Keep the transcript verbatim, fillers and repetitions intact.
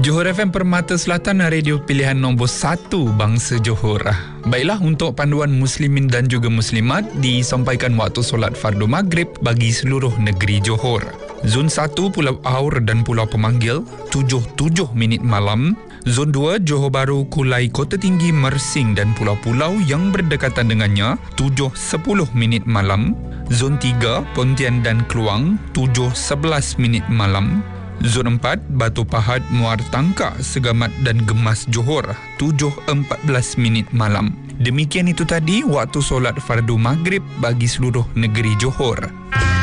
Johor F M Permata Selatan, radio pilihan nombor satu bangsa Johor. Baiklah, untuk panduan muslimin dan juga muslimat, disampaikan waktu solat fardu maghrib bagi seluruh negeri Johor. Zon satu Pulau Aur dan Pulau Pemanggil tujuh tujuh minit malam. Zon dua Johor Bahru, Kulai, Kota Tinggi, Mersing dan pulau-pulau yang berdekatan dengannya tujuh sepuluh minit malam. Zon tiga Pontian dan Kluang tujuh sebelas minit malam. Zon empat Batu Pahat, Muar Tangkak, Segamat dan Gemas Johor tujuh empat belas minit malam. Demikian itu tadi waktu solat fardu maghrib bagi seluruh negeri Johor.